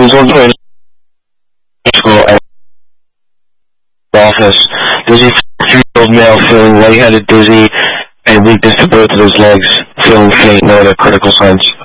was working in school at the office. There's a 3-year-old male feeling lightheaded, dizzy, and weakness to both of his legs, feeling faint, no other critical signs.